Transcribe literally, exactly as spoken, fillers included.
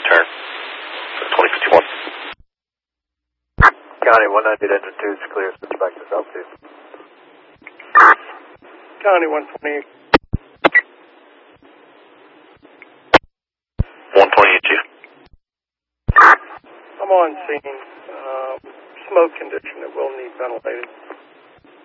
return. twenty fifty-one. County one ninety engine two is clear, switch back to South two. County one twenty. one twenty-two. I'm on scene. Uh, smoke condition that will need ventilated.